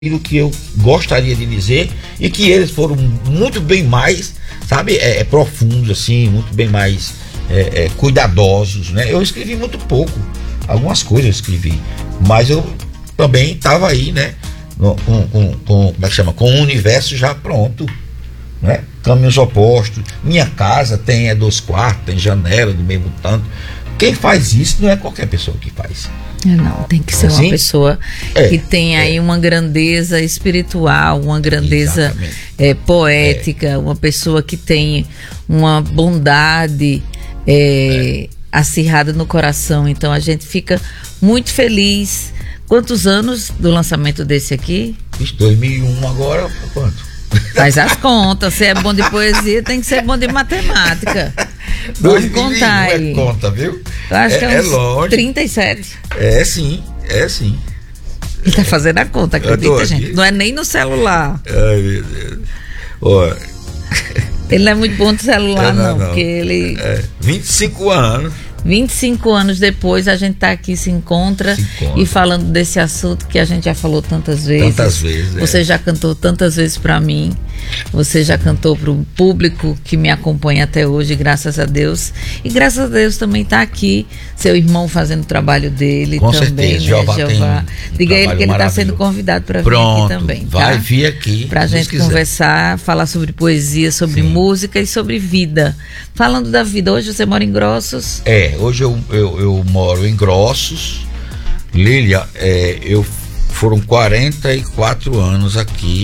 aquilo que eu gostaria de dizer e que eles foram muito bem mais, sabe, profundos, assim, muito bem mais cuidadosos, né? Eu escrevi muito pouco, algumas coisas eu escrevi, mas eu também estava aí, né, como é que chama? Com o universo já pronto, né? Caminhos opostos. Minha casa tem 2 quartos, tem janela do mesmo tanto. Quem faz isso não é qualquer pessoa que faz. Não, tem que ser assim? Uma pessoa que tem aí uma grandeza espiritual, uma grandeza poética, uma pessoa que tem uma bondade acirrada no coração. Então a gente fica muito feliz. Quantos anos do lançamento desse aqui? 2001 agora, quanto? Faz as contas, se é bom de poesia, tem que ser bom de matemática. Vamos contar aí. Conta, viu? Eu acho que é uns longe. 37. É sim. Ele tá fazendo a conta, acredita, gente? Não é nem no celular. Ai, meu Deus. Ó. Ele não é muito bom no celular, não, porque ele... 25 anos. 25 anos depois a gente tá aqui, se encontra e falando desse assunto que a gente já falou tantas vezes. Você já cantou tantas vezes para mim, você já cantou para o público que me acompanha até hoje, graças a Deus. E graças a Deus também tá aqui seu irmão fazendo o trabalho dele. Com também, certeza, né, Jeová. Diga a ele que ele está sendo convidado para vir aqui também. Vai vir aqui. Pra gente conversar, falar sobre poesia, sobre música e sobre vida. Falando da vida, hoje você mora em Grossos? Hoje eu moro em Grossos. Lília, foram 44 anos aqui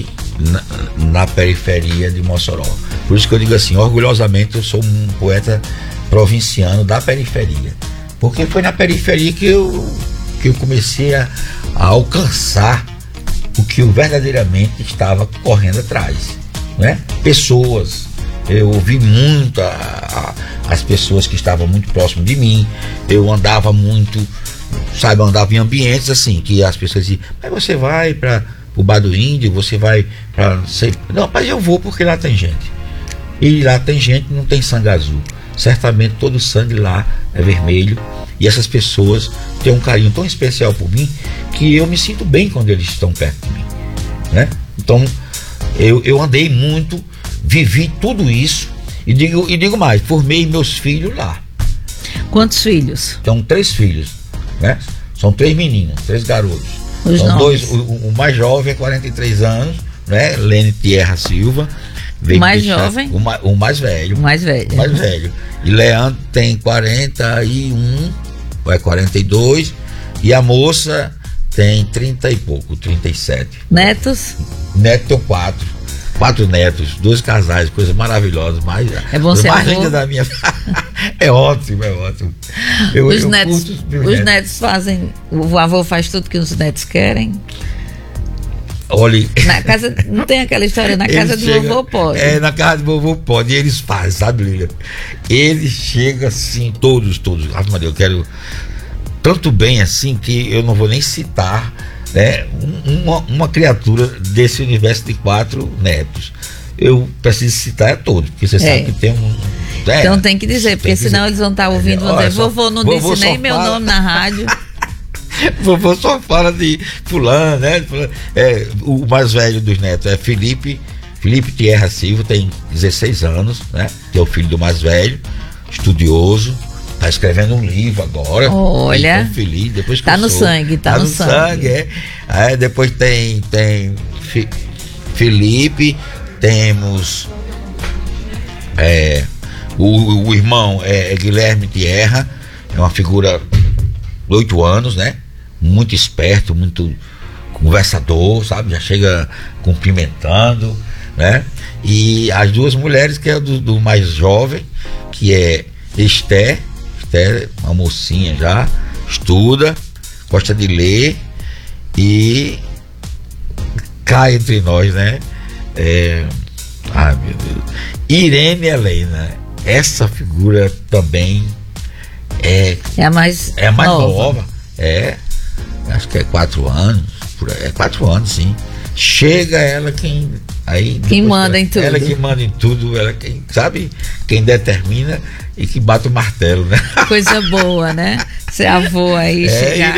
na periferia de Mossoró. Por isso que eu digo assim, orgulhosamente eu sou um poeta provinciano da periferia. Porque foi na periferia que eu comecei a alcançar o que eu verdadeiramente estava correndo atrás, né? Pessoas. Eu ouvi muito as pessoas que estavam muito próximas de mim. Eu andava muito, sabe, andava em ambientes assim, que as pessoas diziam, mas você vai para o Bar do Índio, você vai para... Não, mas eu vou porque lá tem gente. E lá tem gente, não tem sangue azul. Certamente todo o sangue lá é vermelho. E essas pessoas têm um carinho tão especial por mim que eu me sinto bem quando eles estão perto de mim, né? Então, eu andei muito, vivi tudo isso e digo mais, formei meus filhos lá. Quantos filhos? Então 3 filhos, né? São 3 meninas, 3 garotos. São 2, o mais jovem é 43 anos, né? Lene Tierra Silva. O mais jovem? O mais velho. O mais velho. O mais velho. E Leandro tem 41, vai 42, e a moça tem 30 e pouco, 37. Netos? Neto tem 4 netos, 2 casais, coisa maravilhosa, mas é bom ser mais linda da minha é ótimo. Os netos fazem, o avô faz tudo que os netos querem. Olha, na casa, não tem aquela história, na casa do vovô pode. Na casa do vovô pode, e eles fazem, sabe, Lília? Eles chegam assim, todos, eu quero tanto bem assim que eu não vou nem citar, né, uma criatura desse universo de 4 netos. Eu preciso citar todos, porque você sabe que tem então tem que dizer, porque senão eles vão estar ouvindo, vão dizer, vovô não disse nem meu nome na rádio. Vovô só fala de fulano, né? O mais velho dos netos é Felipe Tierra Silva, tem 16 anos, né? Que é o filho do mais velho, estudioso. Tá escrevendo um livro agora. Olha, feliz, depois que tá no sangue, tá no sangue. Aí depois tem Felipe, temos o irmão Guilherme Tierra, é uma figura de 8 anos, né? Muito esperto, muito conversador, sabe? Já chega cumprimentando, né? E as 2 mulheres, que é do mais jovem, que é Esther, uma mocinha já, estuda, gosta de ler e cai entre nós, né? Ai, meu Deus. Irene Helena, essa figura também é a mais nova. Acho que é 4 anos, é 4 anos, sim. Chega ela quem manda em tudo. Ela que manda em tudo, ela quem determina e que bate o martelo, né? Coisa boa, né? ser avô aí, chegar.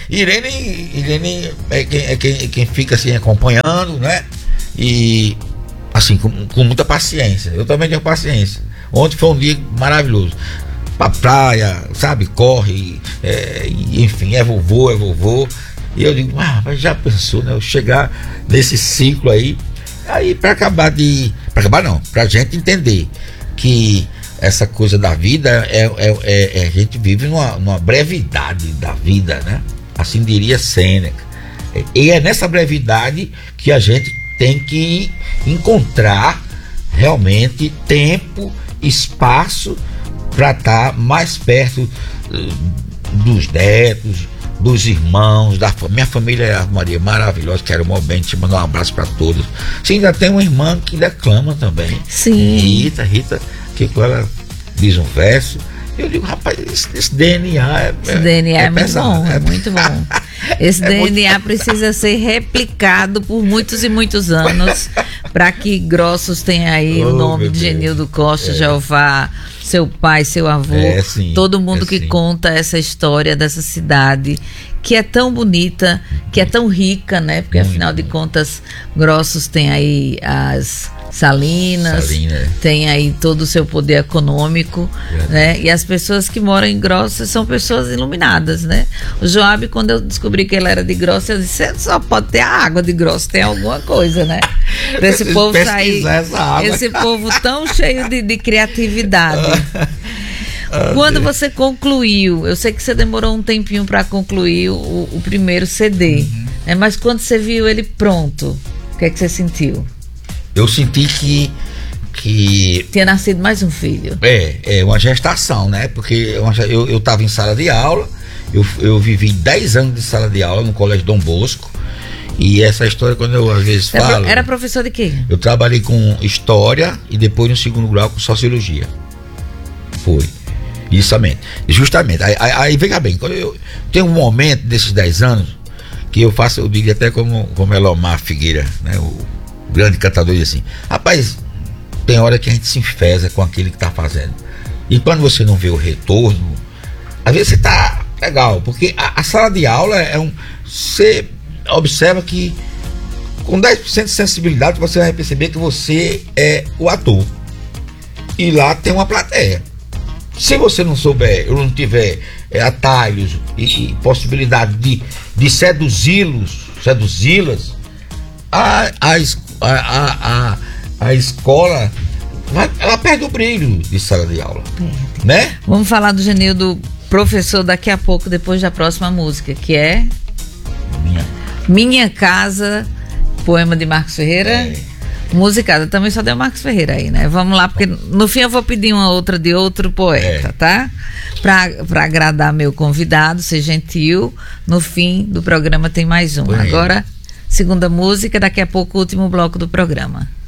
Irene é quem fica assim acompanhando, né? E assim, com muita paciência. Eu também tenho paciência. Ontem foi um dia maravilhoso. Pra praia, sabe? Corre, enfim, é vovô. E eu digo, mas já pensou, né? Eu chegar nesse ciclo aí pra gente entender que essa coisa da vida a gente vive numa brevidade da vida, né? Assim diria Sêneca. E é nessa brevidade que a gente tem que encontrar realmente tempo, espaço para estar mais perto dos netos, dos irmãos, minha família é a Maria maravilhosa, quero bem, te mandar um abraço para todos. Sim, ainda tem uma irmã que declama também. Sim. Rita, que ela diz um verso. Eu digo, rapaz, esse DNA esse DNA é muito pesado, bom, é muito bom. Esse DNA precisa ser replicado por muitos e muitos anos para que Grossos tenha aí o nome de Genildo Costa, Jeová, seu pai, seu avô, todo mundo que conta essa história dessa cidade que é tão bonita, que é tão rica, né? Porque afinal de contas, Grossos tem aí as Salinas, tem aí todo o seu poder econômico, né? E as pessoas que moram em Grossos são pessoas iluminadas, né? O Joab, quando eu descobri que ele era de Grossos, eu disse, você só pode ter a água de Grossos, tem alguma coisa, né? Pra esse povo sair, esse povo tão cheio de criatividade. Quando você concluiu, eu sei que você demorou um tempinho para concluir o primeiro CD, né? Mas quando você viu ele pronto, o que é que você sentiu? Eu senti que tinha nascido mais um filho. Uma gestação, né? Porque eu estava em sala de aula, eu vivi 10 anos de sala de aula no Colégio Dom Bosco. E essa história, quando eu às vezes falo... Era professor de quê? Eu trabalhei com história e depois no segundo grau com sociologia. Foi. Justamente. Aí veja bem, quando tem um momento desses 10 anos que eu diria até como Elomar Figueira, né? O grande cantador, diz assim, rapaz, tem hora que a gente se enfesa com aquilo que tá fazendo. E quando você não vê o retorno, às vezes você tá legal, porque a sala de aula você observa que com 10% de sensibilidade você vai perceber que você é o ator. E lá tem uma plateia. Se você não souber, ou não tiver atalhos e possibilidade de seduzi-las, a escola ela perde o brilho de sala de aula, né? Vamos falar do Genildo professor daqui a pouco, depois da próxima música, que é Minha Casa, poema de Marcos Ferreira. Musicada, também só deu Marcos Ferreira aí, né? Vamos lá, porque no fim eu vou pedir uma outra de outro poeta, tá? Pra agradar meu convidado, ser gentil. No fim do programa tem mais uma. Agora, segunda música, daqui a pouco o último bloco do programa.